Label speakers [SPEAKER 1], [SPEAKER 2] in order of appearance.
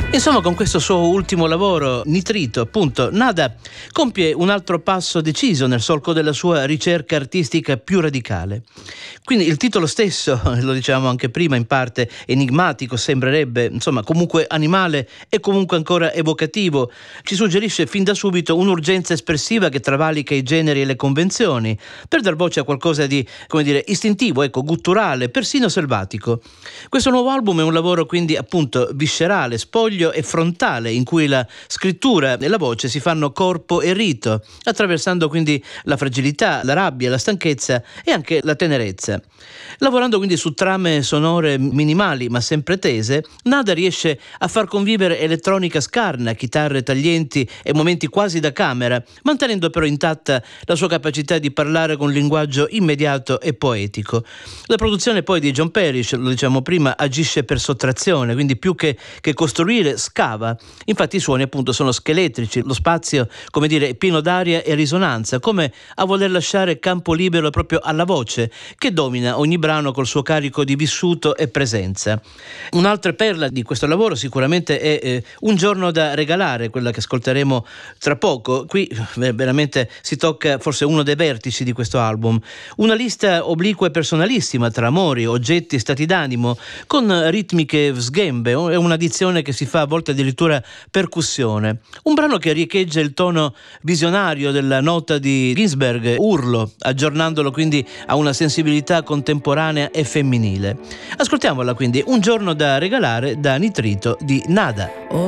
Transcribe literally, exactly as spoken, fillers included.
[SPEAKER 1] Insomma, con questo suo ultimo lavoro, Nitrito, appunto, Nada compie un altro passo deciso nel solco della sua ricerca artistica più radicale. Quindi il titolo stesso, lo dicevamo anche prima, in parte enigmatico, sembrerebbe, insomma, comunque animale e comunque ancora evocativo, ci suggerisce fin da subito un'urgenza espressiva che travalica i generi e le convenzioni, per dar voce a qualcosa di, come dire, istintivo, ecco, gutturale, persino selvatico. Questo nuovo album è un lavoro quindi appunto viscerale, spoglio e frontale, in cui la scrittura e la voce si fanno corpo e rito, attraversando quindi la fragilità, la rabbia, la stanchezza e anche la tenerezza. Lavorando quindi su trame sonore minimali ma sempre tese, Nada riesce a far convivere elettronica scarna, chitarre taglienti e momenti quasi da camera, mantenendo però intatta la sua capacità di parlare con un linguaggio immediato e poetico. La produzione poi di John Parish, lo diciamo prima, agisce per sottrazione, quindi più che, che costruire scava. Infatti i suoni appunto sono scheletrici, lo spazio, come dire, è pieno d'aria e risonanza, come a voler lasciare campo libero proprio alla voce, che domina ogni brano col suo carico di vissuto e presenza. Un'altra perla di questo lavoro sicuramente è eh, Un giorno da regalare, quella che ascolteremo tra poco. Qui eh, veramente si tocca forse uno dei vertici di questo album. Una lista obliqua e personalissima tra amori, oggetti, stati d'animo, con ritmiche sghembe, è una dizione che si fa a volte addirittura percussione. Un brano che riecheggia il tono visionario della nota di Ginsberg, Urlo, aggiornandolo quindi a una sensibilità contemporanea e femminile. Ascoltiamola quindi, Un giorno da regalare, da Nitrito di Nada.